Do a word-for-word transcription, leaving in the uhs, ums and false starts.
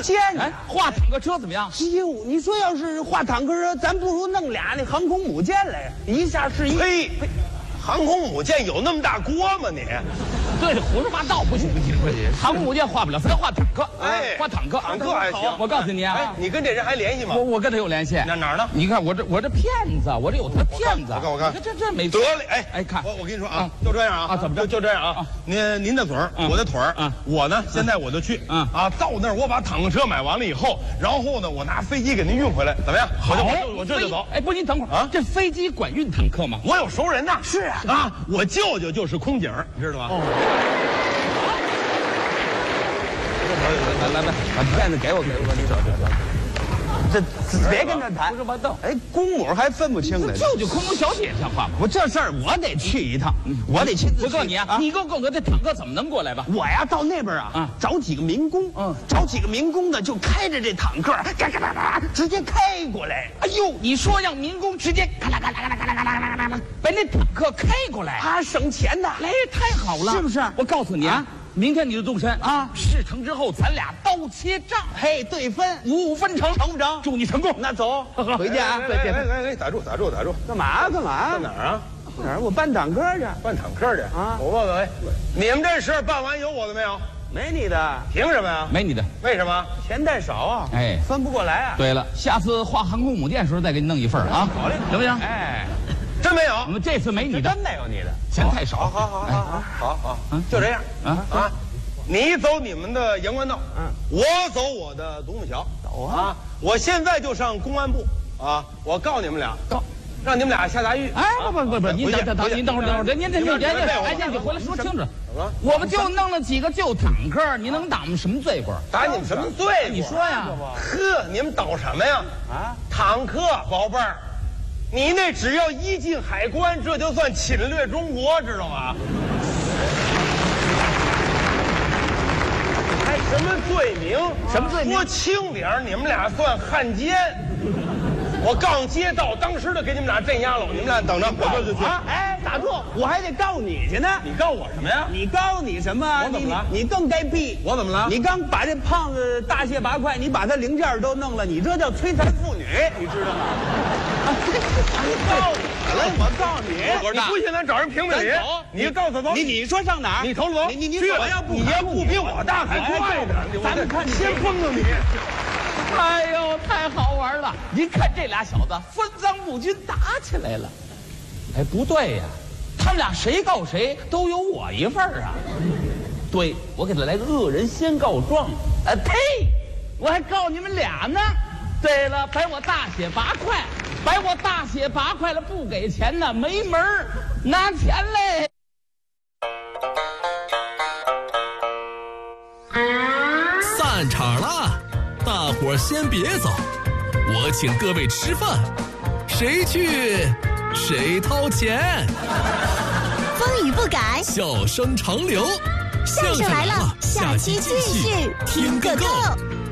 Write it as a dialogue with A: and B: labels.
A: 舰呢。
B: 哎，画坦克车怎么样？
A: 哎呦，你说要是画坦克车，咱不如弄俩那航空母舰来，一下是一。
C: 嘿，航空母舰有那么大锅吗你？
B: 对，胡说八道，不行不行不行，航空母舰画不了，咱画坦克，
C: 哎
B: 画坦克，
C: 坦克还行。
B: 我告诉你啊，
C: 哎，你跟这人还联系吗？
B: 我我跟他有联系。
C: 哪哪儿呢？
B: 你看我这我这骗子，我这有他骗子。
C: 我看我看，
B: 这这这没
C: 得嘞，哎
B: 哎看，
C: 我我跟你说啊，就这样啊
B: 啊，怎么着？
C: 就这样啊，您您的嘴儿，我的腿儿
B: 啊，
C: 我呢现在我就去啊啊，到那儿我把坦克车买完了以后，然后呢我拿飞机给您运回来，怎么样？
B: 好，
C: 我这就走。
B: 哎，不，您等会儿
C: 啊，
B: 这飞机管运坦克吗？
C: 我有熟人呐。
A: 是啊
C: 啊，我舅舅就是空姐儿，你知道吧？
B: 来来来，把骗子给我给我，你走走走。
A: 这别跟他谈，
B: 胡说八道。
A: 哎，公母还分不清呢。
B: 舅舅空中小姐像话吗？
A: 我这事儿我得去一趟，我得亲自去。
B: 我告诉你啊，你给我告诉我这坦克怎么能过来吧？
A: 我呀到那边啊，
B: 啊
A: 找几个民工，
B: 嗯
A: 找几个民工的就开着这坦克，嘎嘎嘎嘎，直接开过来。
B: 哎呦，你说让民工直接咔啦咔啦咔啦咔啦咔啦咔啦咔啦把那坦克开过来，
A: 他省钱呐，
B: 来太好了，
A: 是不是
B: 我告诉你啊，明天你就动身
A: 啊
B: 事成之后咱俩刀切账，
A: 嘿，对分，
B: 五五分成，
A: 成不成？
B: 祝你成功。
A: 那走，回去啊。
C: 对对对，哎哎，打住打住打住，
A: 干嘛干嘛？
C: 在哪儿啊？
A: 哪儿？我办坦克去。
C: 办坦克去
A: 啊
C: 我问问，哎，你们这事办完有我的没有？
A: 没你的，
C: 凭什么呀？
B: 没你的。
C: 为什么？
A: 钱太少啊，
B: 哎
A: 分不过来啊。
B: 对了，下次画航空母舰的时候再给你弄一份啊，
A: 好嘞
B: 行不行？
A: 哎，
C: 真没有
B: 我。们这次没你的
A: 真，没有你的。
B: 钱太少。
C: 好好好好好好好，就这样
B: 啊
C: 啊！你走你们的阳关道，
A: 嗯，
C: 我走我的独木桥。
A: 走啊
C: 啊！我现在就上公安部啊！我告你们俩，
B: 告
C: 让你们俩下大狱。
B: 哎，不不不不，您等等等，您等会儿等会儿，您您您您您，哎，您你回来说清楚。
C: 么
B: 我们就弄了几个旧坦克，你能打我们什么罪过？
C: 打你们什么罪？
B: 你说呀？
C: 呵，你们捣什么呀？
A: 啊，
C: 坦克，宝贝儿，你那只要一进海关，这就算侵略中国，知道吗？还什么罪名？
B: 什么罪名
C: 说轻点儿，你们俩算汉奸。我刚接到，当时就给你们俩镇压了。你们俩等着，我这就去。
A: 啊，哎，打住！我还得告你去呢。
C: 你告我什么呀？
A: 你告你什么？
C: 我怎么了
A: 你你更该毙！
C: 我怎么了
A: 你刚把这胖子大卸八块，你把他零件都弄了，你这叫摧残妇女，你知道吗？我告你了，我告你！
C: 你不信，咱找人评评理
A: 咱走。
C: 你告诉走。
A: 你你说上哪儿？
C: 你头走。
A: 你你你
C: 去
A: 我要不
C: 你要不比我大还怪呢。
A: 咱们看你
C: 先崩了你。
B: 哎呦，太好玩了！您看这俩小子分赃不均，打起来了。哎，不对呀，他们俩谁告谁都有我一份儿啊。对，我给他来个恶人先告状。哎呸！我还告你们俩呢。对了，把我大写八块，把我大写八块了，不给钱呢，没门儿，拿钱嘞。
D: 散场了，大伙儿先别走，我请各位吃饭，谁去谁掏钱。
E: 风雨不改，
D: 笑声长流，
E: 相声来了，下期继续听个够。